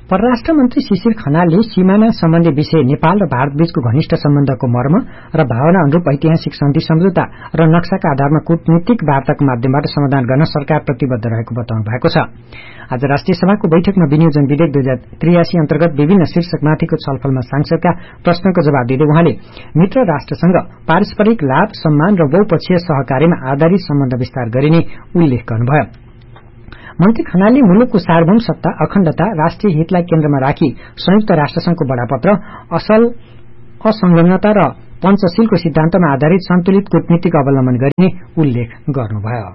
परराष्ट्र मन्त्री शिशिर खनालले सीमाना सम्बन्धी विषय नेपाल र भारत बीचको घनिष्ठ सम्बन्धको मर्म र भावना अनुरूप ऐतिहासिक सन्धि सम्झौता र नक्साका आधारमा कूटनीतिक वार्ताको माध्यमबाट समाधान गर्न सरकार प्रतिबद्ध रहेको बताउनु भएको छ। आज राष्ट्रिय सभाको बैठकमा विनियोजन विधेयक 2083 अन्तर्गत विभिन्न शीर्षकमाथिको छलफलमा सांसदका प्रश्नको जवाब दिँदै उहाँले मित्र राष्ट्रसँग पारस्परिक लाभ, सम्मान र बहुपक्षीय सहकार्यमा आधारित सम्बन्ध विस्तार गरिने उल्लेख गर्नुभयो। मन्त्री खनालले मुलुकको सार्वभौम सत्ता, अखण्डता, राष्ट्रिय हितलाई केन्द्रमा राखी संयुक्त राष्ट्रसंघको बडापत्र, असल असंलग्नता र पञ्चशीलको सिद्धान्तमा आधारित सन्तुलित कूटनीतिक अवलम्बन गरिने उल्लेख गर्नुभयो।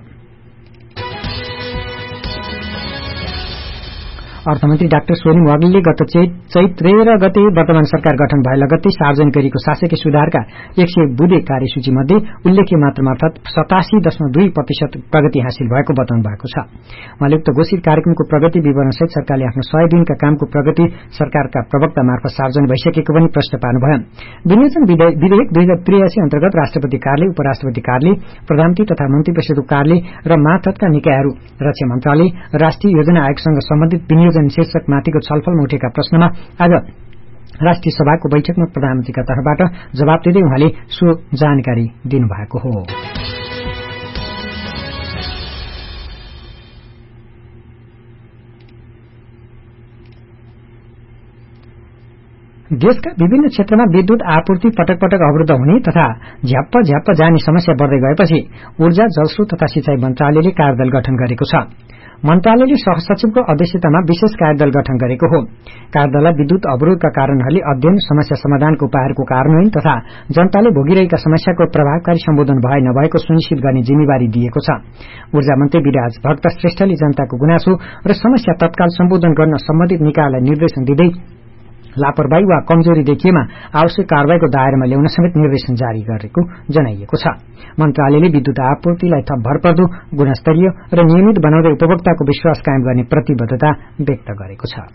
अर्थमन्त्री डाक्टर सोनिम वाग्लेले गत चैत 13 गते वर्तमान सरकार गठन भए लगत्तै सार्वजनिक गरिएको शासकीय सुधारका 100 बुँदे कार्यसूची मध्ये उल्लेख्य मात्रामा अर्थात 87.2% प्रगति हासिल भएको बताउनु भएको छ। उहाँले उक्त घोषित कार्यक्रमको प्रगति विवरणसहित सरकारले आफ्नो 100 दिनका कामको प्रगति सरकारका प्रवक्ता मार्फत सार्वजनिक भइसकेको पनि प्रश्न पार्नुभयो। विनियोजन विधेयक 2083 अन्तर्गत राष्ट्रपति कार्यालय, उपराष्ट्रपति कार्यालय, प्रधानमन्त्री तथा मन्त्री परिषदको कार्यालय र मातहतका निकायहरू, रक्षा मन्त्रालय, राष्ट्रिय योजना आयोगसँग सम्बन्धित विनियोजन शीर्षकमाथिको छलफलमा उठेका प्रश्नमा आज राष्ट्रिय सभाको बैठकमा प्रधानमन्त्रीका तर्फबाट जवाब दिँदै उहाँले सो जानकारी दिनुभएको हो। देशका विभिन्न क्षेत्रमा विद्युत आपूर्ति पटक पटक अवरुद्ध हुने तथा झ्याप्प जाने समस्या बढ्दै गएपछि ऊर्जा, जलस्रोत तथा सिंचाई मन्त्रालयले कार्यदल गठन गरेको छ। मन्त्रालयले सहसचिवको अध्यक्षतामा विशेष कार्यदल गठन गरेको हो। कार्यदललाई विद्युत अवरोधका कारणहरूले अध्ययन, समस्या समाधानको उपायहरूको कार्यान्वयन तथा जनताले भोगिरहेका समस्याको प्रभावकारी सम्बोधन भए नभएको सुनिश्चित गर्ने जिम्मेवारी दिएको छ। ऊर्जा मन्त्री विराज भक्त श्रेष्ठले जनताको गुनासो र समस्या तत्काल सम्बोधन गर्न सम्बन्धित निकायलाई निर्देशन दिँदै लापरवाही वा कमजोरी देखिएमा आवश्यक कारवाहीको दायरामा ल्याउन समेत निर्देशन जारी गरेको जनाइएको छ। मन्त्रालयले विद्युत आपूर्तिलाई थप भरपर्दो, गुणस्तरीय र नियमित बनाउँदै उपभोक्ताको विश्वास कायम गर्ने प्रतिबद्धता व्यक्त गरेको छ।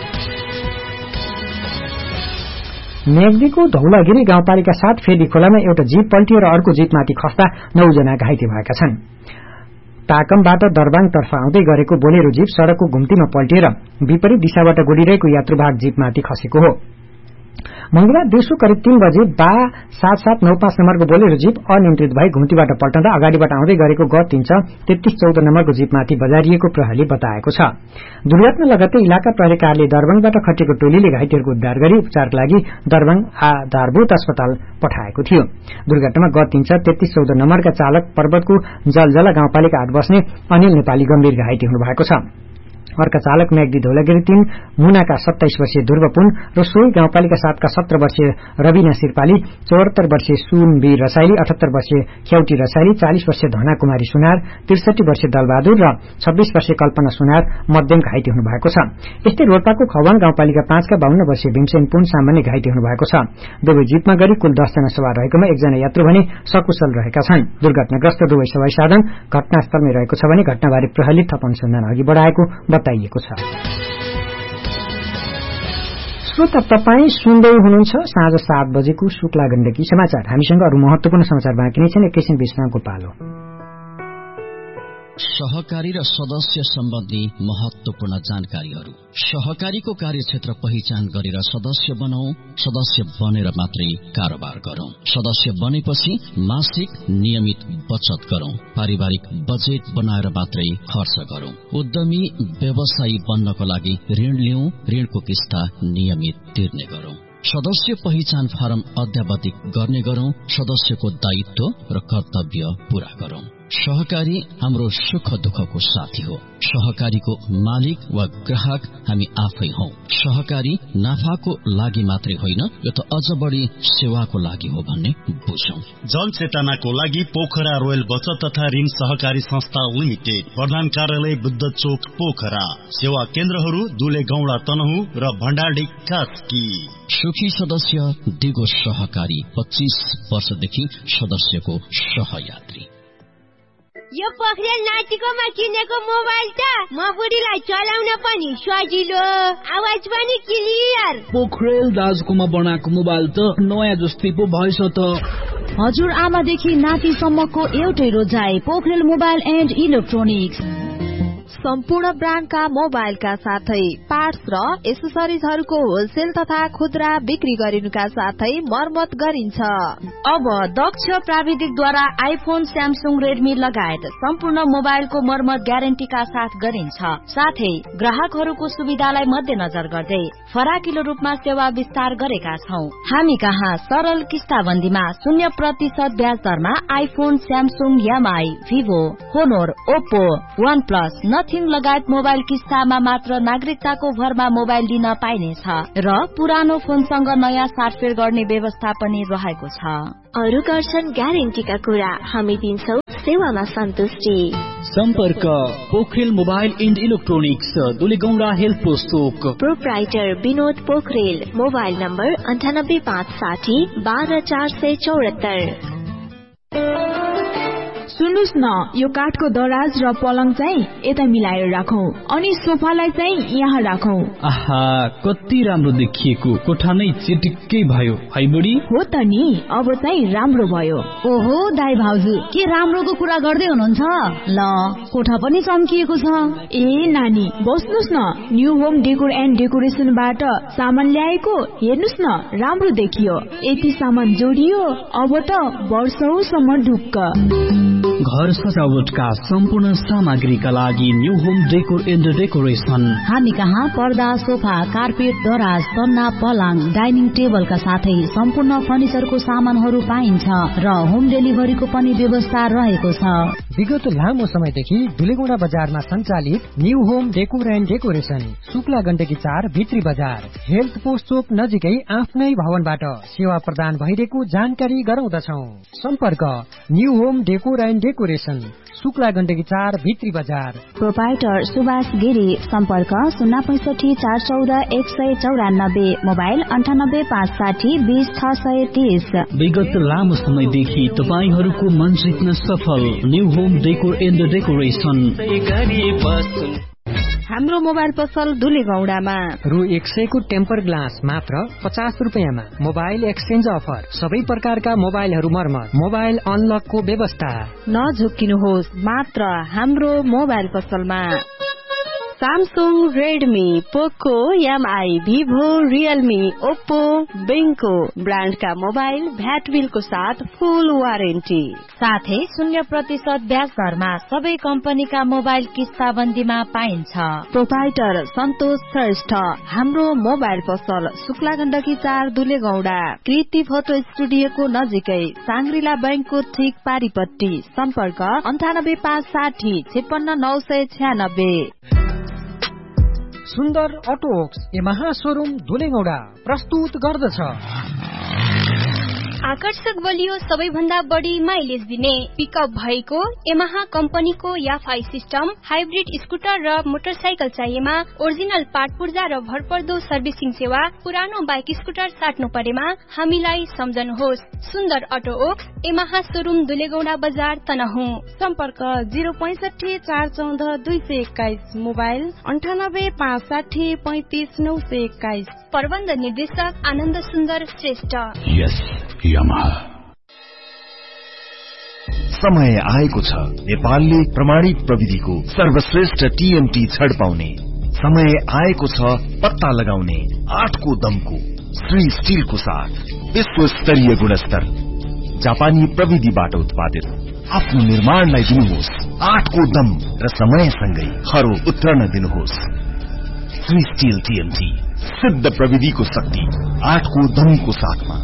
मेघदीको धौलागिरी गाउँपालिका 7 फेदी खोलामा एउटा जीप पल्टिएर अर्को जीपमाथि खस्दा 9 जना घाइते भएका छन्। ताकमबाट दरबाङतर्फ आउँदै गरेको बोलेरो जीप सड़कको घुम्तीमा पल्टिएर विपरीत दिशाबाट गुडिरहेको यात्रुवाहक जीपमाथि खसेको हो। मंगलबार दिउँसो करिब 3 बजे 7795 नम्बरको बोलेरो जीप अनियन्त्रित भई घुम्तीबाट पल्टँदा अगाडिबाट आउँदै गरेको ग 3314 नम्बरको जीपमाथि बजारिएको प्रहरीले बताएको छ। दुर्घटना लगत्तै इलाका प्रहरी कार्यालय दरबाङबाट खटेको टोलीले घाइतेहरूको उद्धार गरी उपचारका लागि दरबाङ आधारभूत अस्पताल पठाएको थियो। दुर्घटनामा ग 3314 नम्बरका चालक पर्वतको जलजला गाउँपालिका 8 बस्ने अनिल नेपाली गम्भीर घाइते हुनु भएको छ। अर्का चालक मेघदी धौलागिरी 3 मुनाका 27 वर्षीय ध्रुव पुन र सोही गाउँपालिका 7 का 17 वर्षीय रविना सिरपाली, 74 वर्षीय सुनवीर रसाइली, 78 वर्षीय ख्यौटी रसाइली, 40 वर्षीय धना कुमारी सुनार, 63 वर्षीय दलबहादुर र 26 वर्षीय कल्पना सुनार मध्यम घाइते हुनु भएको छ। यस्तै रोल्पाको खवाङ गाउँपालिका 5 का 52 वर्षीय भीमसेन पुन सामान्य घाइते हुनु भएको छ। दुवै जीपमा गरी कुल 10 जना सवार रहेकोमा 1 जना यात्रु भने सकुशल रहेका छन्। दुर्घटनाग्रस्त दुवै सवारी साधन घटनास्थलमै रहेको छ भने घटनाबारे प्रहरीले थप अनुसन्धान अघि बढाएको बताइएको छ। श्रोता, तपाई सुन्दै हुनुहुन्छ साँझ 7 बजेको शुक्ला गण्डकी समाचार। हामीसँग अरू महत्वपूर्ण समाचार बाँकी नै छन्। एकैछिन विश्रामको पालो। सहकारी र सदस्य सम्बन्धी महत्वपूर्ण जानकारीहरू। सहकारीको कार्यक्षेत्र पहिचान गरेर सदस्य बनाऊ। सदस्य बनेर मात्रै कारोबार गरौं। सदस्य बनेपछि मासिक नियमित बचत गरौं। पारिवारिक बजेट बनाएर मात्रै खर्च गरौं। उद्यमी व्यवसायी बन्नको लागि ऋण लिऊ। ऋणको किस्ता नियमित तिर्ने गरौं। सदस्य पहिचान फारम अद्यावधिक गर्ने गरौं। सदस्यको दायित्व र कर्तव्य पूरा गरौं। सहकारी हाम्रो सुख दुःखको साथी हो। सहकारीको मालिक वा ग्राहक हामी आफै हौ। सहकारी नाफाको लागि मात्रै होइन, यो त अझ बढी सेवाको लागि हो भन्ने बुझौं। जनचेतनाको लागि पोखरा रोयल बचत तथा ऋण सहकारी संस्था लिमिटेड, प्रधान कार्यालय बुद्ध चोक पोखरा। सेवा केन्द्रहरू दुले गौडा तनहु र भण्डारडी कास्की। सुखी सदस्य दिगो सहकारी, 25 वर्षदेखि सदस्यको सहयात्री। यो पोखरेल नातिकोमा किनेको मोबाइल त म बुढीलाई चलाउन पनि सजिलो, आवाज पनि क्लियर। पोखरेल दाजुकोमा बनाएको मोबाइल त नयाँ जस्तै पो भएछ त। हजुर आमादेखि नातिसम्मको एउटै रोजाइ, पोखरेल मोबाइल एन्ड इलेक्ट्रोनिक्स। सम्पूर्ण ब्रान्डका मोबाइलका साथै पार्ट्स र एसेसरिजहरुको होलसेल तथा खुद्रा बिक्री गरिनुका साथै मर्मत गरिन्छ। अब दक्ष प्राविधिकद्वारा आइफोन, स्यामसुङ, रेडमी लगायत सम्पूर्ण मोबाइलको मर्मत ग्यारेन्टीका साथ गरिन्छ। साथै ग्राहकहरुको सुविधालाई मध्यनजर गर्दै फराकिलो रूपमा सेवा विस्तार गरेका छौं। हामी कहाँ सरल किस्ताबन्दीमा 0% ब्याज दरमा iPhone, Samsung, MI, Vivo, होनोर, Oppo, वन प्लस, नथिङ लगायत मोबाइल किस्तामा मात्र नागरिकताको भरमा मोबाइल दिन पाइनेछ र पुरानो फोनसँग नयाँ साटफेर गर्ने व्यवस्था पनि रहेको छ। अरु गर्छन् ग्यारेन्टीका कुरा, हामी दिन्छौं सेवामा सन्तुष्टि। सम्पर्क Pokharel mobile and electronics, Dulegaunda health post Chowk. Proprietor Vinod Pokharel, mobile number 98560 12474। सुन्नुस् न, यो काठको दराज र पलङ चाहिँ यता मिलाएर राखौं अनि सोफालाई चाहिँ यहाँ राखौं। आहा, कति राम्रो देखिएको, कोठा नै चिटिक्कै भयो है बुढी। हो त नि, अब चाहिँ राम्रो भयो। ओहो दाइ भाउजू, के राम्रोको कुरा गर्दै हुनुहुन्छ? ल, कोठा पनि चम्किएको छ। ए नानी, बस्नुस् न, न्यू होम डेकोर एन्ड डेकोरेसनबाट सामान ल्याएको, हेर्नुस् न, राम्रो देखियो। यति सामान जोडियो, अब त वर्षौसम्म ढुक्क। घर सजावटका सम्पूर्ण सामग्रीका लागि new home decor and decoration. हामी कहाँ पर्दा, सोफा, कार्पेट, दराज, तन्ना, पलङ, डाइनिङ टेबलका साथै सम्पूर्ण फर्निचरको सामानहरू पाइन्छ र होम डेलिभरीको पनि व्यवस्था रहेको छ। विगत लामो समयदेखि दुलेगौंडा बजारमा सञ्चालित new home decor and decoration, Shukla Gandaki 4 भित्री बजार, हेल्थ पोस्ट चोक नजिकै आफ्नै भवनबाट सेवा प्रदान भइरहेको जानकारी गराउँदछौ। सम्पर्क new home decor and decoration, Shukla Gandaki 4 भित्री बजार। प्रोपाइटर सुभाष गिरी, सम्पर्क 065 414 194, मोबाइल 98 560 20 630। विगत लामो समयदेखि तपाईहरूको मन जित्न सफल new home decor and decoration. हाम्रो मोबाइल पसल दुलेगौंडामा रु 100 को टेम्पर ग्लास मात्र 50 रुपियाँमा। मोबाइल एक्सचेन्ज अफर, सबै प्रकारका मोबाइलहरू मर्मत, मोबाइल अनलकको व्यवस्था। नझुक्किनुहोस्, मात्र हाम्रो मोबाइल पसलमा। सैमसंग, रेडमी, पोको, एमआई, भिभो, रियलमी, ओप्पो, बेंको ब्रांड का मोबाइल भ्याट बिल को साथ फुल वारेन्टी, साथै 0% ब्याज दरमा सबै कम्पनीका मोबाइल किस्ताबन्दीमा पाइन्छ। प्रोपाइटर सन्तोष श्रेष्ठ, हाम्रो मोबाइल पसल शुक्ला गण्डकी 4 दुलेगौंडा, कृति फोटो स्टुडियोको नजिकै, सांग्रिला बैंकको ठीक पारिपट्टि। सम्पर्क 98 560 56 996। सुन्दर अटोक्स यमाहा शोरूम दुलेगौंडा प्रस्तुत गर्दछ आकर्षक बलियो सबैभन्दा बढी माइलेज दिने पिकअप भएको यमाहा कम्पनीको याफाई सिस्टम, हाइब्रिड स्कुटर र मोटरसाइकल चाहिएमा ओरिजिनल पार्ट पूर्जा र भरपर्दो सर्भिसिङ सेवा। पुरानो बाइक स्कुटर साट्नु परेमा हामीलाई सम्झनुहोस्। सुन्दर auto Woakes Yamaha showroom Dulegaunda बजार तनहुँ। सम्पर्क 065 414 221, मोबाइल 98 560 35 921। प्रबन्ध निर्देशक आनन्द सुन्दर श्रेष्ठ। समय आएको छ नेपालले प्रमाणित प्रविधिको सर्वश्रेष्ठ टीएमटी छड पाउने। समय आएको छ पत्ता लगाउने 8 को दमको श्री स्टीलको साथ विश्व स्तरीय गुणस्तर जापानी प्रविधिबाट उत्पादित आफ्नो निर्माणलाई दिनुहोस् 8 को दम र समयसँगै खरो उत्रन दिनुहोस्। श्री स्टील टीएमटी, सिद्ध प्रविधिको शक्ति 8 को दमको साथमा।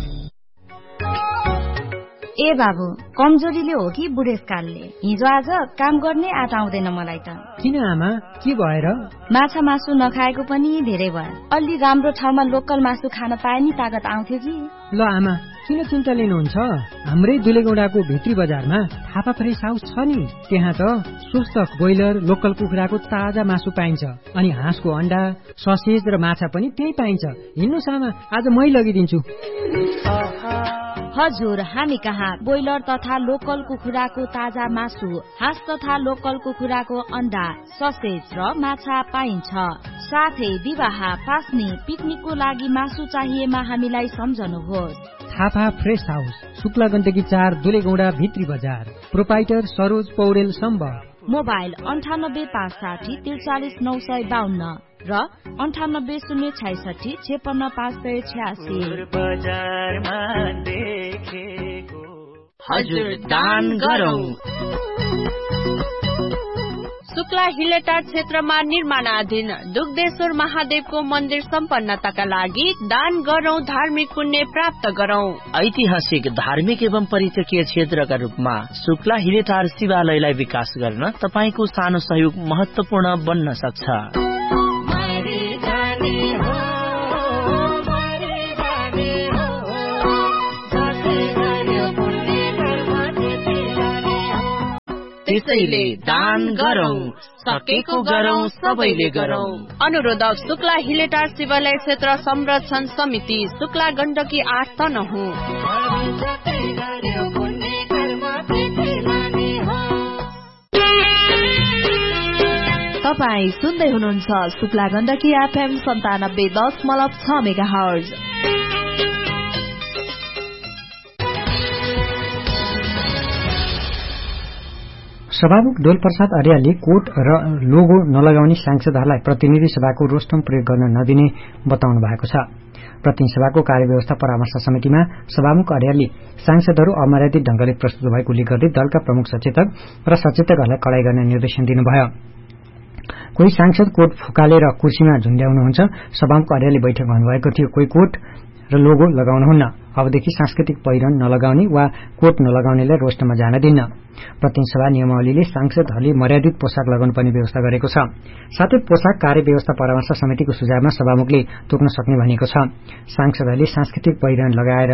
ए बाबु, कमजोरीले हो कि बुढेसकालले? हिजो आज काम गर्ने आँट आउँदैन मलाई त। किन आमा, के भएर? माछा मासु नखाएको पनि धेरै भयो। अलि राम्रो ठाउँमा लोकल मासु खान पाए नि तागत आउँथ्यो कि। ल आमा, किन चिन्ता लिनुहुन्छ? हाम्रै दुलेगौंडाको भित्री बजारमा थापा फ्रेस हाउस छ नि, त्यहाँ त स्वस्थ ब्रोइलर लोकल कुखुराको ताजा मासु पाइन्छ अनि हाँसको अण्डा, ससेज र माछा पनि त्यही पाइन्छ। हिँड्नुस् आमा, आज मै लगिदिन्छु। हजुर, हामी कहाँ ब्रोइलर तथा लोकल कुखुराको ताजा मासु, हाँस तथा लोकल कुखुराको अण्डा, ससेज र माछा पाइन्छ। साथै विवाह, पास्नी, पिकनिकको लागि मासु चाहिएमा हामीलाई सम्झनुहोस्। थापा फ्रेस हाउस, शुक्ला गण्डकी 4 दुलेगौंडा भित्री बजार। प्रोपाइटर सरोज पौडेल सम्भ, मोबाइल 9856 43952 र 980665 56586। हजुर दान गरौं। शुक्ला हिलेटार क्षेत्रमा निर्माणाधीन दुग्धेश्वर महादेवको मन्दिर सम्पन्नताका लागि दान गरौं, धार्मिक पुण्य प्राप्त गरौं। ऐतिहासिक, धार्मिक एवं पर्यटकीय क्षेत्रका रूपमा शुक्ला हिलेटार शिवालयलाई विकास गर्न तपाईको सानो सहयोग महत्वपूर्ण बन्न सक्छ। त्यसैले दान गरौं, सकेको गरौं, सबैले गरौं। अनुरोधक शुक्ला हिलेटार शिवालय क्षेत्र संरक्षण समिति, शुक्ला गण्डकी 8 तनहुँ। तपाई सुन्दै हुनुहुन्छ शुक्ला गण्डकी FM 97.6 मेगाहर्ज। सभामुख डोल प्रसाद अर्यालले कोट र लोगो नलगाउने सांसदहरूलाई प्रतिनिधि सभाको रोस्टम प्रयोग गर्न नदिने बताउनु भएको छ। प्रतिनिधि सभाको कार्यव्यवस्था परामर्श समितिमा सभामुख अर्यालले सांसदहरू अमर्यादित ढंगले प्रस्तुत भएको उल्लेख गर्दै दलका प्रमुख सचेतक र सचेतकहरूलाई कडाई गर्ने निर्देशन दिनुभयो। कोही सांसद कोट फुकालेर कुर्सीमा झुन्ड्याउनुहुन्छ। सभामुख अर्यालले बैठक भन्नुभएको थियो, कोही कोट र लोगो लगाउनुहुन्न। अबदेखि सांस्कृतिक पहिरन नलगाउने वा कोट नलगाउनेलाई रोस्टमा जान दिन्न। प्रतिनिधि सभा नियमावलीले सांसदहरूले मर्यादित पोसाक लगाउनुपर्ने व्यवस्था गरेको छ। साथै पोसाक कार्य व्यवस्था परामर्श समितिको सुझावमा सभामुखले तोक्न सक्ने भनेको छ। सांसदहरूले सांस्कृतिक पहिरन लगाएर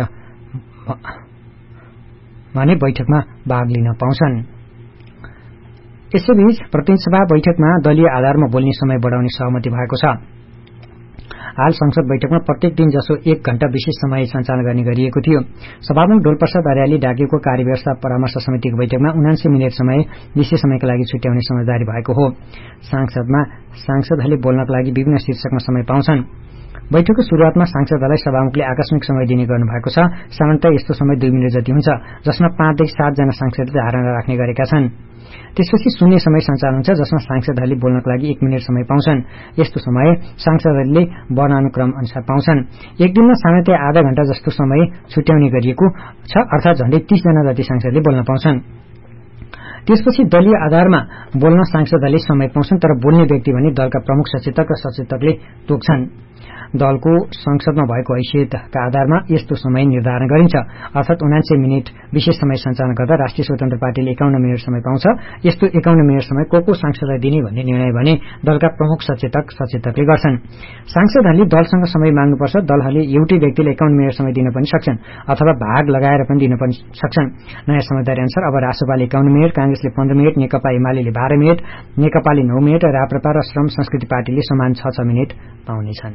भने बैठकमा भाग लिन पाउँछन्। यसैबीच प्रतिनिधि सभा बैठकमा दलीय आधारमा बोल्ने समय बढ़ाउने सहमति भएको छ। हाल संसद बैठकमा प्रत्येक दिन जसो 1 घण्टा विशेष समय सञ्चालन गर्ने गरिएको थियो। सभामुख डोल प्रसाद अर्यालले डाकेको कार्यव्यवस्था परामर्श समितिको बैठकमा 79 मिनेट समय विशेष समयका लागि छुट्याउने समझदारी भएको हो। सांसदहरूले बोल्नका लागि विभिन्न शीर्षकमा समय पाउँछन्। बैठकको शुरूआतमा सांसदहरूलाई सभामुखले आकस्मिक समय दिने गर्नु भएको छ। सामान्यतः यस्तो समय 2 मिनेट जति हुन्छ, जसमा 5 देखि 7 जना सांसदले धारणा राख्ने गरेका छन्। त्यसपछि शून्य समय सञ्चालन हुन्छ, जसमा सांसदहरूले बोल्नका लागि 1 मिनेट समय पाउँछन्। यस्तो समय सांसदहरूले वर्णानुक्रम अनुसार पाउँछन्। एक दिनमा सामान्यतया आधा घण्टा जस्तो समय छुट्याउने गरिएको छ, अर्थात झण्डै 30 जना जति सांसदले बोल्न पाउँछन्। त्यसपछि दलीय आधारमा बोल्न सांसदहरूले समय पाउँछन्, तर बोल्ने व्यक्ति भने दलका प्रमुख सचेतक र सचेतकले तोक्छन्। दलको संसदमा भएको हैसियतका आधारमा यस्तो समय निर्धारण गरिन्छ, अर्थात 79 मिनेट विशेष समय सञ्चालन गर्दा राष्ट्रिय स्वतन्त्र पार्टीले 51 मिनेट समय पाउँछ। यस्तो 51 मिनेट समय को सांसदलाई दिने भन्ने निर्णय भने दलका प्रमुख सचेतकले गर्छन्। सांसदहरूले दलसँग समय माग्नुपर्छ। दलहरूले एउटै व्यक्तिले 51 मिनेट समय दिन पनि सक्छन्, अथवा भाग लगाएर पनि दिन पनि सक्छन्। नयाँ समझदारी अनुसार अब रासोपाले 51 मिनेट, कांग्रेसले 15 मिनेट, नेकपा एमाले 12 मिनेट, नेकपाले 9 मिनेट, राप्रपा र श्रम संस्कृति पार्टीले समान 6 मिनेट पाउनेछन्।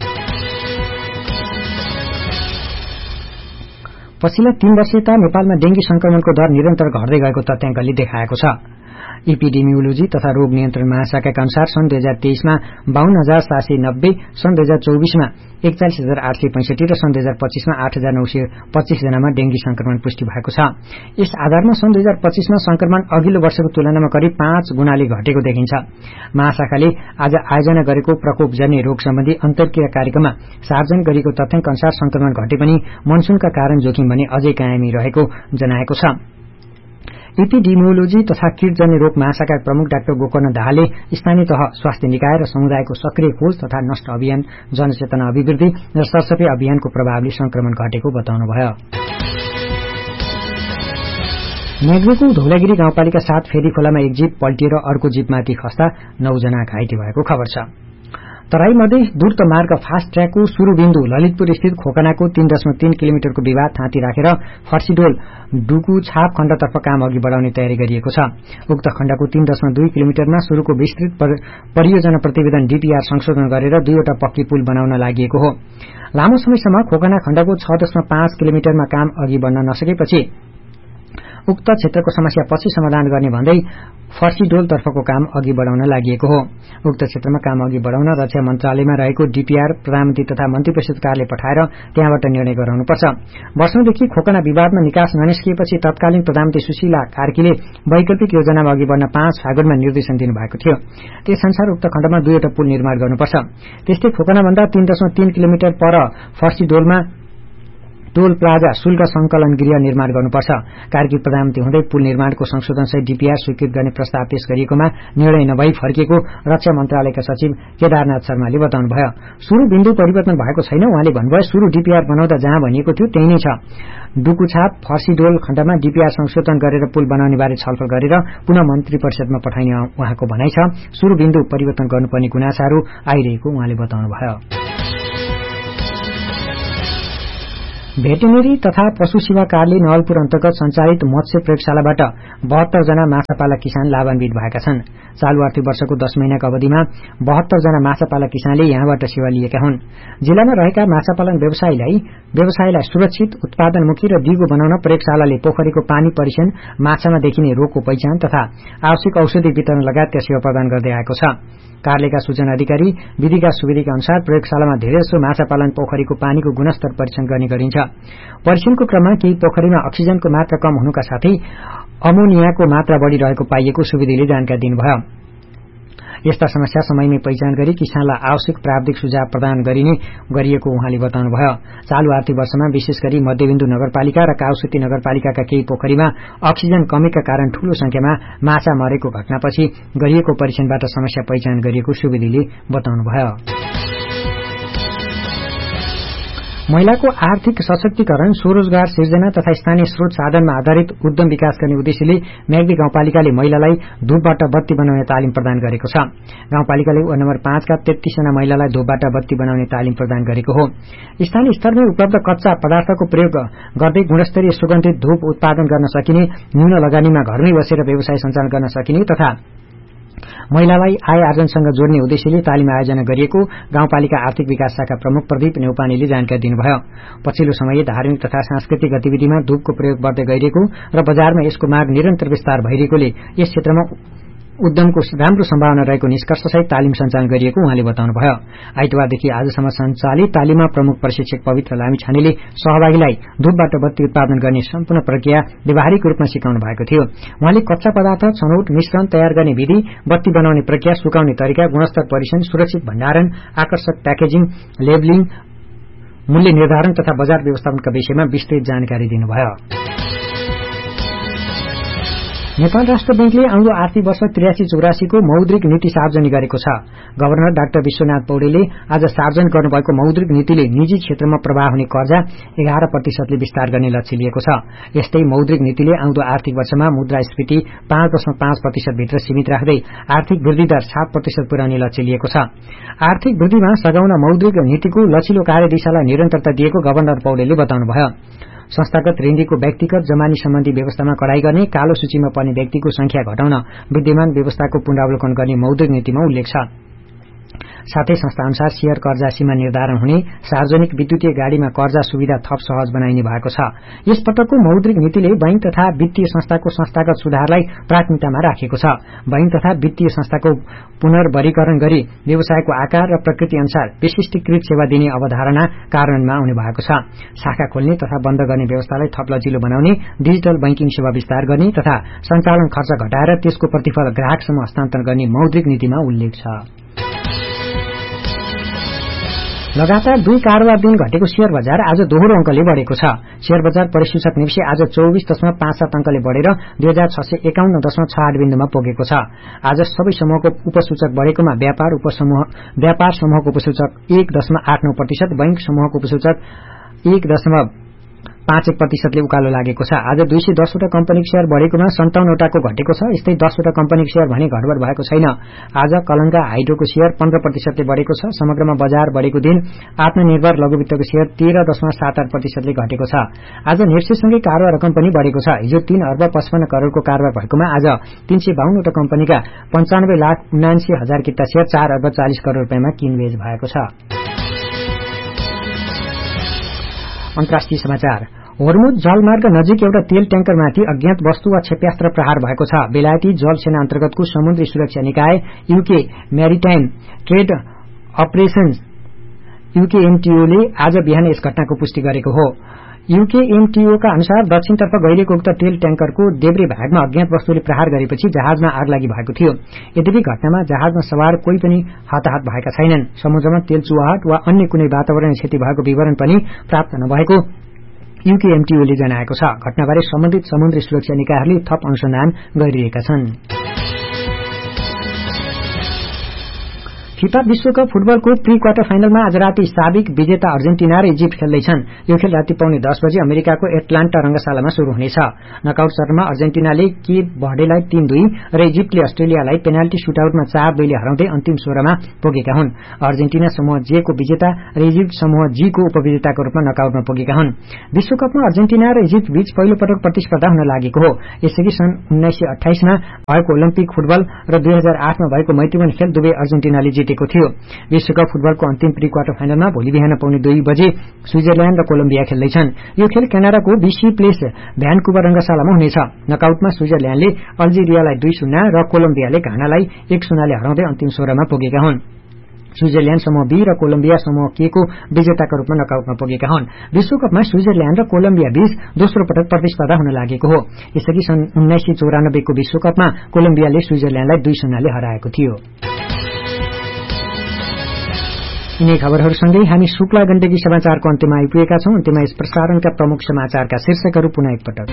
पछिल्ला 3 वर्षता नेपालमा डेंगी संक्रमणको दर निरन्तर घट्दै गएको तथ्याङ्कले देखाएको छ। इपिडेमियोलोजी तथा रोग नियन्त्रण महाशाखाका अनुसार सन् 2023 मा 52,790, सन् 2024 मा 41,865 र सन् 2025 मा 8,925 जनामा डेंगी संक्रमण पुष्टि भएको छ। यस आधारमा सन् 2025 मा संक्रमण अघिल्लो वर्षको तुलनामा करिब 5 गुणाले घटेको देखिन्छ। महाशाखाले आज आयोजना गरेको प्रकोपजन्य रोग सम्बन्धी अन्तर्क्रिया कार्यक्रममा सार्वजनिक गरेको तथ्याङ्क अनुसार संक्रमण घटे पनि मनसुनका कारण जोखिम भने अझै कायमी रहेको जनाएको छ। एपिडेमियोलोजी तथा कीटजन्य रोग महाशाखाका प्रमुख डाक्टर गोकर्ण दाहालले स्थानीय तह स्वास्थ्य निकाय र समुदायको सक्रिय खोज तथा नष्ट अभियान, जनचेतना अभिवृद्धि र सरसफाई अभियानको प्रभावले संक्रमण घटेको बताउनुभयो। नेग्रेको धौलागिरी गाउँपालिका 7 फेरी खोलामा एक जीप पल्टिएर अर्को जीपमाथि खस्दा 9 जना घाइते भएको खबर छ। तराई मधेस द्रुत मार्ग फास्ट ट्र्याकको शुरू बिन्दु ललितपुर स्थित खोकनाको 3.3 किलोमिटरको विवाद थाँती राखेर फर्सीडोल डुकु छाप खण्डतर्फ काम अघि बढ़ाउने तयारी गरिएको छ। उक्त खण्डको 3.2 किलोमिटरमा शुरूको विस्तृत परियोजना प्रतिवेदन डीपीआर संशोधन गरेर 2वटा पक्की पुल बनाउन लागि हो। लामो समयसम्म खोकना खण्डको 6.5 किलोमिटरमा काम अघि बढ्न नसकेपछि उक्त क्षेत्रको समस्या पछि समाधान गर्ने भन्दै फर्सीडोल तर्फको काम अघि बढाउन लागि हो। उक्त क्षेत्रमा काम अघि बढाउन रक्षा मन्त्रालयमा रहेको डीपीआर प्रधानमन्त्री तथा मन्त्री परिषद कार्यालय पठाएर त्यहाँबाट निर्णय गराउनुपर्छ। वर्षौंदेखि खोकना विवादमा निकास ननिस्किएपछि तत्कालीन प्रधानमन्त्री सुशीला कार्कीले वैकल्पिक योजनामा अघि बढ्न 5 फागुनमा निर्देशन दिनुभएको थियो। त्यसअनुसार उक्त खण्डमा 2वटा पुल निर्माण गर्नुपर्छ। त्यस्तै खोकनाभन्दा 3.3 किलोमिटर पर फर्सीडोलमा टोल प्लाजा शुल्क संकलन गृह निर्माण गर्नुपर्छ। कार्की प्रधानमन्त्री हुँदै पुल निर्माणको संशोधनसहित डीपीआर स्वीकृत गर्ने प्रस्ताव पेश गरिएकोमा निर्णय नभई फर्किएको रक्षा मन्त्रालयका सचिव केदारनाथ शर्माले बताउनुभयो। शुरू बिन्दु परिवर्तन भएको छैन। उहाँले भन्नुभयो शुरू डीपीआर बनाउँदा जहाँ भनिएको थियो त्यही नै छ। डुकुछाप फर्सीडोल खण्डमा डीपीआर संशोधन गरेर पुल बनाउने बारे छलफल गरेर पुनः मन्त्री परिषदमा पठाइने उहाँको भनाइ छ। शुरू बिन्दु परिवर्तन गर्नुपर्ने गुनासाहरू आइरहेको उहाँले बताउनुभयो। भेटेनेरी तथा पशु सेवा कार्यालय नवलपुर अन्तर्गत सञ्चालित मत्स्य प्रयोगशालाबाट 72 जना माछापालक किसान लाभान्वित भएका छन्। चालू आर्थिक वर्षको 10 महिनाको अवधिमा 72 जना माछापालक किसानले यहाँबाट सेवा लिएका हुन्। जिल्लामा रहेका माछापालन व्यवसायलाई सुरक्षित उत्पादनमुखी र दिगो बनाउन प्रयोगशालाले पोखरीको पानी परीक्षण, माछामा देखिने रोगको पहिचान तथा आवश्यक औषधि वितरण लगायतका सेवा प्रदान गर्दै आएको छ। कार्यालयका सूचना अधिकारी विधिका सुविधिका अनुसार प्रयोगशालामा धेरैजसो माछापालन पोखरीको पानीको गुणस्तर परीक्षण गर्ने गरिन्छ। परीक्षणको क्रममा केही पोखरीमा अक्सिजनको मात्रा कम हुनुका साथै अमोनियाको मात्रा बढ़ी रहेको पाइएको सुविधिले जानकारी दिनुभयो। यस्ता समस्या समयमै पहिचान गरी किसानलाई आवश्यक प्राविधिक सुझाव प्रदान गरिएको उहाँले बताउनुभयो। चालू आर्थिक वर्षमा विशेष गरी मध्यबिन्दु नगरपालिका र काउसुती नगरपालिकाका केही पोखरीमा अक्सिजन कमीका कारण ठूलो संख्यामा माछा मरेको घटनापछि गरिएको परीक्षणबाट समस्या पहिचान गरिएको सुवेदीले बताउनुभयो। महिलाको आर्थिक सशक्तिकरण, स्वरोजगार सिर्जना तथा स्थानीय स्रोत साधनमा आधारित उद्यम विकास गर्ने उद्देश्यले म्याग्दी गाउँपालिकाले महिलालाई धूपबाट बत्ती बनाउने तालिम प्रदान गरेको छ। गाउँपालिकाले वडा नम्बर 5 का 33 जना महिलालाई धूपबाट बत्ती बनाउने तालिम प्रदान गरेको हो। स्थानीय स्तरमै उपलब्ध कच्चा पदार्थको प्रयोग गर्दै गुणस्तरीय सुगन्धित धूप उत्पादन गर्न सकिने, न्यून लगानीमा घरमै बसेर व्यवसाय सञ्चालन गर्न सकिने तथा महिलालाई आय आर्जनसँग जोड्ने उद्देश्यले तालिम आयोजना गरिएको गाउँपालिका आर्थिक विकास शाखा प्रमुख प्रदीप नेउपानेले जानकारी दिनुभयो। पछिल्लो समय धार्मिक तथा सांस्कृतिक गतिविधिमा धूपको प्रयोग बढ्दै गइरहेको र बजारमा यसको माग निरन्तर विस्तार भइरहेकोले यस क्षेत्रमा उद्यमको राम्रो सम्भावना रहेको निष्कर्षसहित तालिम सञ्चालन गरिएको उहाँले बताउनुभयो। आइतबारदेखि आजसम्म सञ्चालित तालिममा प्रमुख प्रशिक्षक पवित्र लामिछानेले सहभागीलाई धूपबाट बत्ती उत्पादन गर्ने सम्पूर्ण प्रक्रिया व्यावहारिक रूपमा सिकाउनु भएको थियो। उहाँले कच्चा पदार्थ, छनौट, मिश्रण तयार गर्ने विधि, बत्ती बनाउने प्रक्रिया, सुकाउने तरिका, गुणस्तर परीक्षण, सुरक्षित भण्डारण, आकर्षक प्याकेजिङ, लेबलिङ, मूल्य निर्धारण तथा बजार व्यवस्थापनका विषयमा विस्तृत जानकारी दिनुभयो। नेपाल राष्ट्र बैंकले आउँदो आर्थिक वर्ष 83-84 को मौद्रिक नीति सार्वजनिक गरेको छ। गवर्नर डाक्टर विश्वनाथ पौडेलले आज सार्वजनिक गर्नुभएको मौद्रिक नीतिले निजी क्षेत्रमा प्रवाह हुने कर्जा 11% विस्तार गर्ने लक्ष्य लिएको छ। यस्तै मौद्रिक नीतिले आउँदो आर्थिक वर्षमा मुद्रास्फीति 5.5% भित्र सीमित राख्दै आर्थिक वृद्धि दर 7% पुर्याउने लक्ष्य लिएको छ। आर्थिक वृद्धिमा सघाउन मौद्रिक नीतिको लचिलो कार्यदिशालाई निरन्तरता दिएको गवर्नर पौडेलले बताउनुभयो। संस्थागत ऋणीको व्यक्तिगत जमानी सम्बन्धी व्यवस्थामा कडाई गर्ने, कालो सूचीमा पर्ने व्यक्तिको संख्या घटाउन विद्यमान व्यवस्थाको पुनरावलोकन गर्ने मौद्रिक नीतिमा उल्लेख छ। साथै संस्था अनुसार शेयर कर्जा सीमा निर्धारण हुने, सार्वजनिक विद्युतीय गाड़ीमा कर्जा सुविधा थप सहज बनाइने भएको छ। यस पटकको मौद्रिक नीतिले बैंक तथा वित्तीय संस्थाको संस्थागत सुधारलाई प्राथमिकतामा राखेको छ। बैंक तथा वित्तीय संस्थाको पुनर्वर्गीकरण गरी व्यवसायको आकार र प्रकृति अनुसार विशिष्टीकृत सेवा दिने अवधारणा कार्यान्वयनमा आउने भएको छ। शाखा खोल्ने तथा बन्द गर्ने व्यवस्थालाई थप लचिलो बनाउने, डिजिटल बैंकिङ सेवा विस्तार गर्ने तथा सञ्चालन खर्च घटाएर त्यसको प्रतिफल ग्राहकसम्म हस्तान्तरण गर्ने मौद्रिक नीतिमा उल्लेख छ। लगातार 2 कारोबार दिन घटेको शेयर बजार आज दोहोरो अंकले बढ़ेको छ। शेयर बजार परिसूचक निफ्टी आज 24.57 अंकले बढ़ेर 2651.68 बिन्दुमा पुगेको छ। आज सबै समूहको उपसूचक बढ़ेकोमा व्यापार समूहको उपसूचक 1.89%, बैंक समूहको उपसूचक 1.51% ले उकालो लागेको छ। आज 210 वटा कम्पनीको शेयर बढ़ेकोमा 57 वटाको घटेको छ। यस्तै 10 वटा कम्पनीको शेयर भने घटबड भएको छैन। आज कलंगा हाइड्रोको शेयर 15% ले बढ़ेको छ। समग्रमा बजार बढ़ेको दिन आत्मनिर्भर लघुवित्तको शेयर 13.78% ले घटेको छ। आज नेप्सेसँगै कारोबार रकम पनि बढ़ेको छ। हिजो 3 अर्ब 55 करोड़को कारोबार भएकोमा आज 352 वटा कम्पनीका 95,79,000 किता शेयर 4 अर्ब 40 करोड़ रुपैयाँमा किनबेच भएको छ। अन्तर्राष्ट्रिय समाचार। होर्मुज जलमार्ग नजिक एउटा तेल ट्याङ्करमाथि अज्ञात वस्तु वा क्षेप्यास्त्र प्रहार भएको छ। बेलायती जल सेना अन्तर्गतको समुद्री सुरक्षा निकाय यूके मैरिटाइम ट्रेड अपरेशन्स यूकेएमटीओले आज बिहान यस घटनाको पुष्टि गरेको हो। यूकेएमटीओका अनुसार दक्षिणतर्फ गइरहेको उक्त तेल ट्याङ्करको देब्रे भागमा अज्ञात वस्तुले प्रहार गरेपछि जहाजमा आग लागि भएको थियो। यद्यपि घटनामा जहाजमा सवार कोही पनि हताहत भएका छैनन्। समुद्रमा तेल चुहाट वा अन्य कुनै वातावरणीय क्षति भएको विवरण पनि प्राप्त नभएको यूकेएमटीओले जनाएको छ। घटनाबारे सम्बन्धित समुद्री सुरक्षा निकायहरूले थप अनुसन्धान गरिरहेका छन्। फिफा विश्वकप फुटबलको प्री क्वार्टर फाइनलमा आज राति साबिक विजेता अर्जेन्टिना र इजिप्ट खेल्दैछन्। यो खेल राति पौने 10 बजे अमेरिकाको एटलान्टा रंगशालामा शुरू हुनेछ। नकआउट चरणमा अर्जेन्टिनाले केप भर्डेलाई 3-2 र इजिप्टले अस्ट्रेलियालाई पेनाल्टी सुटआउटमा 4-2ले हराउँदै अन्तिम 16मा पुगेका हुन्। अर्जेन्टिना समूह जे को विजेता र इजिप्ट समूह जी को उपविजेताको रूपमा नकआउटमा पुगेका हुन्। विश्वकपमा अर्जेन्टिना र इजिप्ट बीच पहिलो पटक प्रतिस्पर्धा हुन लागेको हो। यसअघि सन् 1928 मा भएको ओलम्पिक फुटबल र 2008 मा भएको मैत्रीवन खेल दुवै अर्जेन्टिनाले जितेको थियो। विश्वकप फुटबलको अन्तिम प्री क्वार्टर फाइनलमा भोलि बिहान पौने 2 बजे स्विजरल्याण्ड र कोलम्बिया खेल्दैछन्। यो खेल क्यानाडाको बीसी प्लेस भ्यानकुभर रंगशालामा हुनेछ। नकआउटमा स्विजरल्याण्डले अल्जेरियालाई 2-0 र कोलम्बियाले घानालाई 1-0ले हराउँदै अन्तिम 16मा पुगेका हुन्। स्विजरल्याण्ड समूह बी र कोलम्बिया समूह के को विजेताका रूपमा नकआउटमा पुगेका हुन्। विश्वकपमा स्विजरल्याण्ड र कोलम्बिया बीच दोस्रो पटक प्रतिस्पर्धा हुन लागेको हो। यसअघि सन् 1994 को विश्वकपमा कोलम्बियाले स्विजरल्याण्डलाई 2-0ले हराएको थियो। यिनै खबरहरूसँगै हामी शुक्ला गण्डकी समाचारको अन्त्यमा आइपुगेका छौं। अन्त्यमा यस प्रसारणका प्रमुख समाचारका शीर्षकहरू पुनः एकपटक।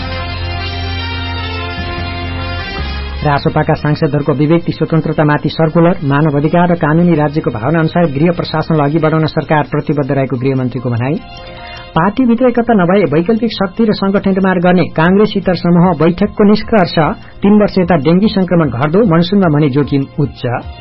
रासोपाका सांसदहरूको अभिव्यक्ति स्वतन्त्रतामाथि सर्कुलर, मानव अधिकार र कानूनी राज्यको भावना अनुसार गृह प्रशासनलाई अघि बढाउन सरकार प्रतिबद्ध रहेको गृहमन्त्रीको भनाई। पार्टीभित्र एकता नभए वैकल्पिक शक्ति र संगठन निर्माण गर्ने कांग्रेस इतर समूह बैठकको निष्कर्ष। 3 वर्ष यता डेंगी संक्रमण घट्दो, मनसूनमा भने जोखिम उच्च।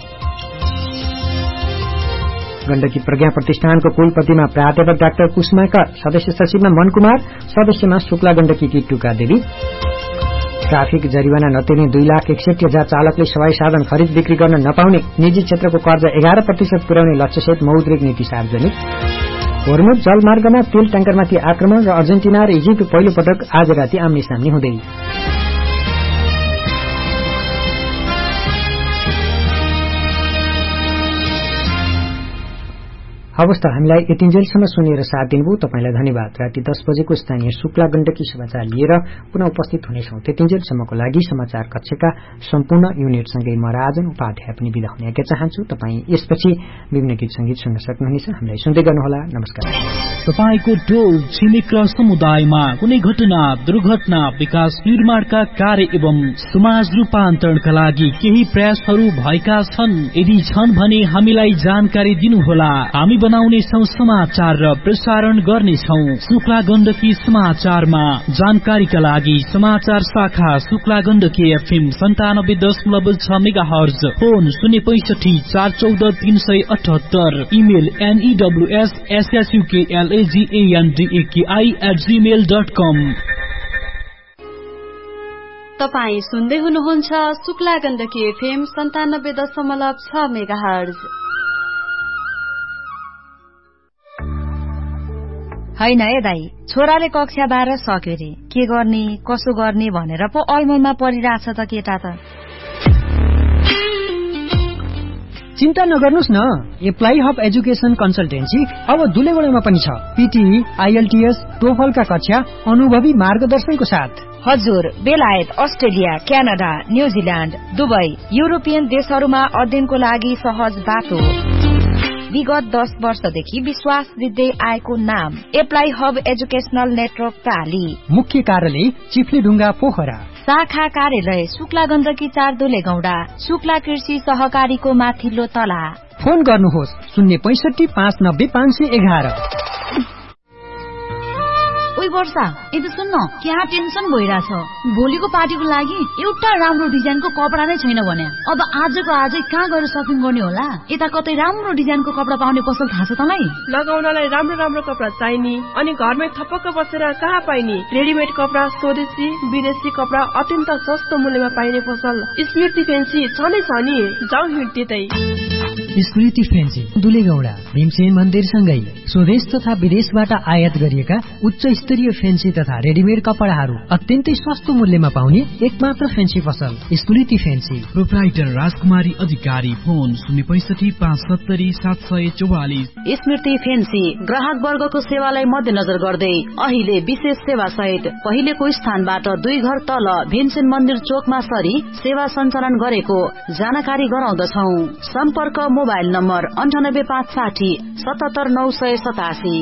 गण्डकी प्रज्ञा प्रतिष्ठानको कुलपतिमा प्राध्यापक डाक्टर कुसमाकर, सदस्य सचिवमा मन कुमार, सदस्यमा शुक्ला गण्डकीकी टुका देवी। ट्राफिक जरिवाना नतिर्ने 2,61,000 चालकले सवाई साधन खरिद बिक्री गर्न नपाउने, निजी क्षेत्रको कर्जा 11% पुर्याउने लक्ष्यसहित मौद्रिक नीति सार्वजनिक। होर्मुज जलमार्गमा तेल ट्याङ्करमाथि आक्रमण र अर्जेन्टिना र इजिप्ट पहिलो पटक आज राति आम्ने सामने हुँदै। हवस् त हामीलाई यतिन्जेलसम्म सुनेर साथ दिनुभयो तपाईलाई धन्यवाद। राति 10 बजेको स्थानीय शुक्ला गण्डकी समाचार लिएर पुनः उपस्थित हुनेछौं। त्यतिन्जेलसम्मको लागि समाचार कक्षका सम्पूर्ण युनिटसँगै म राजन उपाध्याय पनि बिदा हुन चाहन्छु। तपाईँ यसपछि विभिन्न गीत संगीत सुन्न सक्नुहुनेछ। हामीलाई सुन्दै गर्नुहोला। नमस्कार। तपाईको टोल छिमेक र समुदायमा कुनै घटना, दुर्घटना, विकास निर्माणका कार्य एवं समाज रूपान्तरणका लागि केही प्रयासहरू भएका छन्। यदि छन् भने हामीलाई जानकारी दिनुहोला। हामी बनाउने छौं समाचार र प्रसारण गर्नेछौं। शुक्ला गण्डकी समाचारमा जानकारीका लागि समाचार शाखा Shukla Gandaki FM 97.6 megahertz, phone 065 414 378, email news@suklandaki@gmail.com। तपाई सुन्दै हुनुहुन्छ शुक्ला गण्डकी FM 97.6 मेगाहर्ज। हैन है दाई, छोराले कक्षा 12 सक्यो रे, के गर्ने कसो गर्ने भनेर पो अलमलमा परिरहेछ त केटा त। चिन्ता नगर्नुस् न, एप्लाई हब एजुकेसन कन्सल्टेन्सी अब दुलेगौडामा पनि छ। पीटीई, आईएलटीएस, टोफलका कक्षा अनुभवी मार्गदर्शनको साथ। हजुर, बेलायत, Australia, Canada, New Zealand, Dubai, European देशहरूमा अध्ययनको लागि सहज बाटो। विगत 10 वर्षदेखि विश्वास दिँदै आएको नाम एप्लाई हब एजुकेशनल नेटवर्क प्राली। मुख्य कार्यालय चिफ्लीढुङ्गा पोखरा। शाखा कार्यालय शुक्ला गण्डकी 4 दुलेगौडा, शुक्ला कृषि सहकारीको माथिल्लो तला। फोन गर्नुहोस् 065 590 511। ओइ वर्षा, यदि सुन्न, क्या टेन्सन भइरहेछ। भोलिको पार्टीको लागि एउटा राम्रो डिजाइनको कपडा नै छैन भने अब आजको आजै कहाँ गएर सपिङ गर्ने होला? यता कतै राम्रो डिजाइनको कपडा पाउने पसल थाहा छ तँलाई? लगाउनलाई राम्रो राम्रो कपडा चाहिने अनि घरमै थपक्क बसेर कहाँ पाइने? रेडिमेड कपडा, स्वदेशी विदेशी कपडा अत्यन्त सस्तो मूल्यमा पाइने पसल स्मृति फेन्सी छ नै छ नि। जाउँ हिँड्दै। स्मृति फेन्सी दुलेगौडा भीमसेन मन्दिरसँगै स्वदेश तथा विदेशबाट आयात गरिएका उच्च स्तरीय फेन्सी तथा रेडिमेड कपडाहरू अत्यन्तै सस्तो मूल्यमा पाउने एकमात्र फेन्सी पसल स्मृति फेन्सी। प्रोप्राइटर राजकुमारी अधिकारी, फोन 06575700744। स्मृति फेन्सी ग्राहक वर्गको सेवालाई मध्यनजर गर्दै अहिले विशेष सेवा सहित पहिलेको स्थानबाट 2 घर तल भीमसेन मन्दिर चोकमा सरी सेवा सञ्चालन गरेको जानकारी गराउँदछौ। सम्पर्क मोबाइल नम्बर 98560 77987।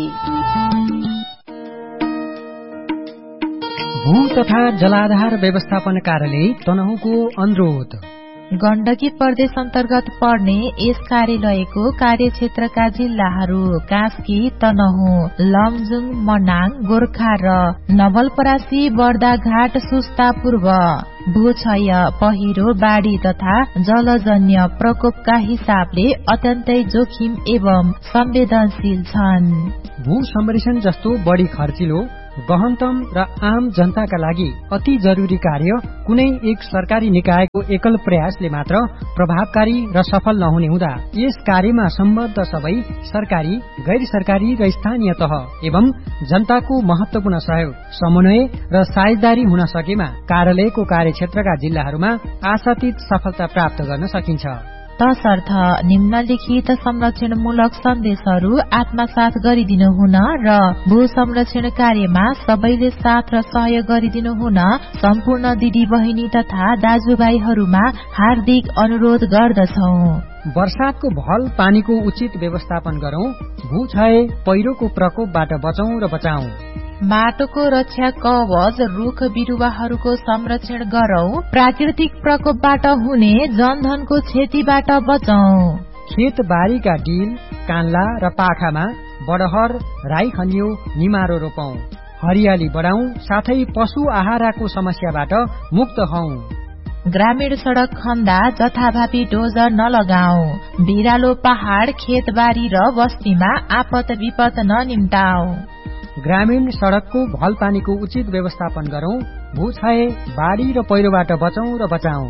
भू तथा जलाधार व्यवस्थापन कार्यालय तनहुँको अनुरोध। गण्डकी प्रदेश अन्तर्गत पर्ने यस कार्यालयको कार्यक्षेत्रका जिल्लाहरू कास्की, तनहुँ, लमजुङ, मनाङ, गोर्खा र नवलपरासी, बर्दाघाट, सुस्ता पूर्व। भूक्षय, पहिरो, बाढी तथा जलजन्य प्रकोपका हिसाबले अत्यन्तै जोखिम एवं संवेदनशील छन्। भू संरक्षण जस्तो बढी खर्चिलो, गहनतम र आम जनताका लागि अति जरुरी कार्य कुनै एक सरकारी निकायको एकल प्रयासले मात्र प्रभावकारी र सफल नहुने हुँदा यस कार्यमा सम्बद्ध सबै सरकारी, गैर सरकारी र स्थानीय तह एवं जनताको महत्वपूर्ण सहयोग, समन्वय र साझेदारी हुन सकेमा कार्यालयको कार्यक्षेत्रका जिल्लाहरूमा आशातीत सफलता प्राप्त गर्न सकिन्छ। तसर्थ निम्नलिखित संरक्षणमूलक सन्देशहरू आत्मसात गरिदिनु हुन र भू संरक्षण कार्यमा सबैले साथ र सहयोग गरिदिनु हुन सम्पूर्ण दिदी बहिनी तथा दाजुभाइहरूमा हार्दिक अनुरोध गर्दछौ। वर्षातको भल पानीको उचित व्यवस्थापन गरौं, भूक्षय पहिरोको प्रकोपबाट बचौं र बचाऊ। माटोको रक्षा कवच रुख बिरुवाहरूको संरक्षण गरौं, प्राकृतिक प्रकोपबाट हुने जनधनको क्षतिबाट बचौं। खेत बारीका डिल, कान्ला र पाखामा बडहर, राई खनियो, निमारो रोपौं, हरियाली बढाउँ, साथै पशु आहाराको समस्याबाट मुक्त हौं। ग्रामीण सड़क खन्दा जथाभावी डोजर नलगाऊ, बिरालो पहाड़, खेतबारी र बस्तीमा आपत विपत ननिम्टाऊ। ग्रामीण सड़कको भल पानीको उचित व्यवस्थापन गरौं, भूक्षय, बाढी र पहिरोबाट बचौं र बचाऊ।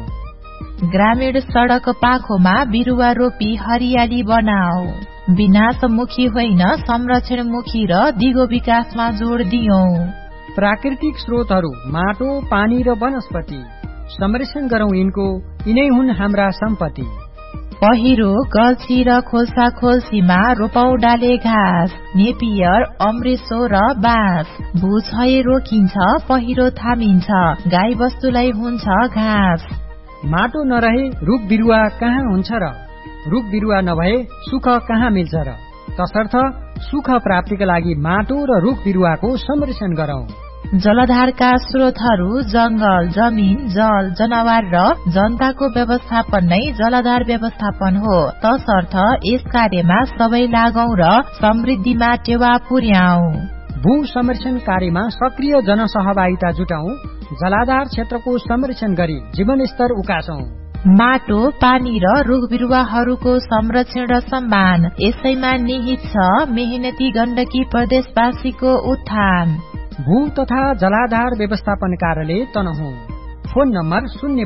ग्रामीण सड़क पाखोमा बिरुवा रोपी हरियाली बनाऊ, विनाशमुखी होइन संरक्षणमुखी र दिगो विकासमा जोड़ दियौं। प्राकृतिक स्रोतहरू माटो, पानी र वनस्पति संरक्षण गरौं, यिनै हुन् हाम्रा सम्पत्ति। पहिरो, गल्छी र खोल्सा खोल्सीमा रोपौ डाले घाँस, नेपियर, अम्रेसो र बाँस। भूक्षय रोकिन्छ, पहिरो थामिन्छ, गाई बस्तुलाई हुन्छ घाँस। माटो नरहे रुख बिरुवा कहाँ हुन्छ र, रुख बिरुवा नभए सुख कहाँ मिल्छ र। तसर्थ सुख प्राप्तिका लागि माटो र रुख बिरुवाको संरक्षण गरौं। जलधारका स्रोतहरू जंगल, जमीन, जल, जनावर र जनताको व्यवस्थापन नै जलधार व्यवस्थापन हो। तसर्थ यस कार्यमा सबै लागौं र समृद्धिमा टेवा पुर्याऊ। भू संरक्षण कार्यमा सक्रिय जनसहभागिता जुटाऊ, जलाधार क्षेत्रको संरक्षण गरी जीवनस्तर उकासौं। माटो, पानी र रुख बिरुवाहरूको संरक्षण र सम्मान यसैमा निहित छ मेहनती गण्डकी प्रदेशवासीको उत्थान। भू तथा जलाधार व्यवस्थापन कार्यालय तनहुँ। Phone number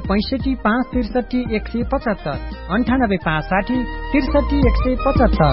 065633175 98560 63175।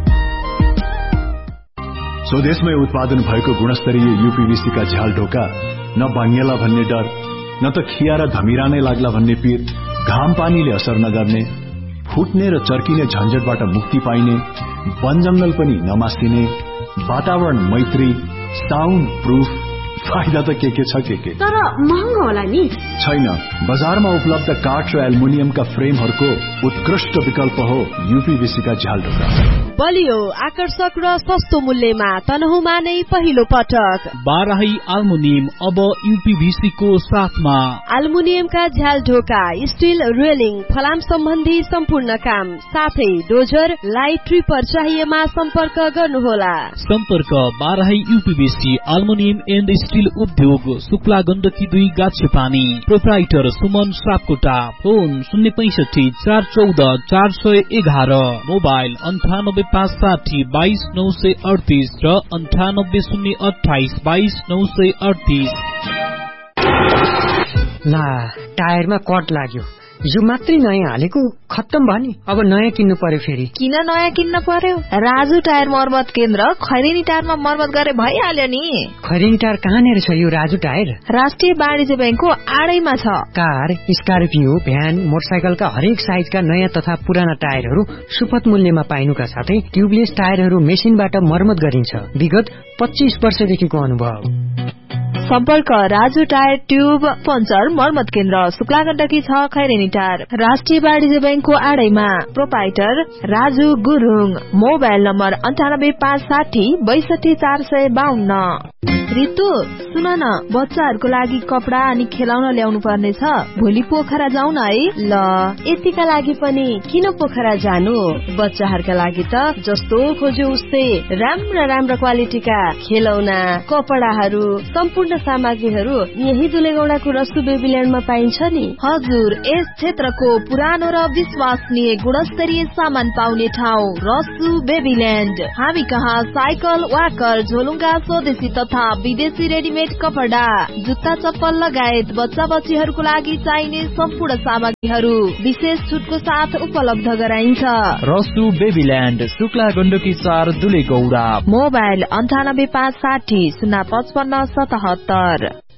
स्वदेशमै उत्पादन भएको गुणस्तरीय यूपीवीसी का झ्याल ढोका न बाङ्गेला भन्ने डर, न त खिया र धमिरा नै लाग्ला भन्ने पीर, घाम पानीले असर नगर्ने, फुट्ने र चर्किने झन्झटबाट मुक्ति पाइने, वन जंगल पनि नमासिने, वातावरण मैत्री, साउन्ड प्रूफ, फाइदा त के छ के तर महँगो होला नि। छैन, बजारमा उपलब्ध काठ र एल्युमिनियमका फ्रेमहरूको उत्कृष्ट विकल्प हो यूपीवीसी का झ्याल ढोका। बलियो, आकर्षक र सस्तो मूल्यमा तनहुँमा नै पहिलो पटक बाराही एल्युमिनियम अब यूपीवीसी को साथमा। एल्युमिनियमका झ्याल ढोका, स्टील रेलिङ, फलाम सम्बन्धी सम्पूर्ण काम, साथै डोजर, लाइट ट्रिपर चाहिएमा सम्पर्क गर्नुहोला। सम्पर्क Barahi UPVC aluminium and steel उद्योग, Shukla Gandaki 2 गाछेपानी। Proprietor Suman Sapkota. Phone 065 414 411, mobile 98560 22938 र 98028 22938। ला, टायरमा कट लाग्यो, यो मात्रै नयाँ हालेको खत्तम भयो नि, अब नयाँ किन्नु पर्यो फेरि। किन नयाँ किन्न पर्यो? राजु टायर मर्मत केन्द्र खैरेनी टायरमा मर्मत गरे भइहाल्यो नि। खैरेनी टायर कहाँनिर छ यो राजु टायर? राष्ट्रिय वाणिज्य बैंकको आडैमा छ। कार, स्कर्पियो, भ्यान, मोटरसाइकलका हरेक साइजका नयाँ तथा पुराना टायरहरू सुपथ मूल्यमा पाइनुका साथै ट्युबलेस टायरहरू मेसिनबाट मर्मत गरिन्छ। विगत 25 वर्षदेखिको अनुभव। सम्पर्क राजु टायर ट्युब पञ्चर मर्मत केन्द्र शुक्लागण्डकी 6 खैरेनी टायर, राष्ट्रिय वाणिज्य बैंकको आडैमा। Proprietor Raju Gurung. Mobile number 98560 62452। Ritu सुन न, बच्चाहरूको लागि कपडा अनि खेलाउन ल्याउनु पर्ने छ। भोलि पोखरा जाउँ न है। ल, यतिका लागि पनि किन पोखरा जानु? बच्चाहरूका लागि त जस्तो खोज्यो उस्तै राम्रा राम्रा क्वालिटीका खेलौना, कपडाहरू, सम्पूर्ण सामग्रीहरू यही दुलेगौडाको रसु बेबील्यान्डमा पाइन्छ नि। हजुर, यस क्षेत्रको पुरानो र विश्वसनीय गुणस्तरीय सामान पाउने ठाउँ रसु बेबील्यान्ड। हामी कहाँ साइकल, वाकर, झोलुङ्गा, स्वदेशी तथा विदेशी रेडिमेड कपडा, जुत्ता, चप्पल लगायत बच्चा बच्चीहरूको लागि चाहिने सम्पूर्ण सामग्रीहरू विशेष छुटको साथ उपलब्ध गराइन्छ। रसु बेबील्यान्ड, शुक्ला गण्डकी 4 दुलेगौडा। मोबाइल 98560 05577।